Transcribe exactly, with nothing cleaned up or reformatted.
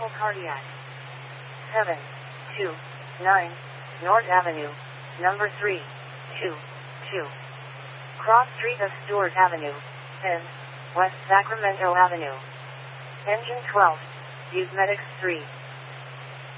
Cardiac. seven two nine North Avenue, number three two two. Cross Street of Stewart Avenue, and West Sacramento Avenue. Engine twelve. Use Medics three.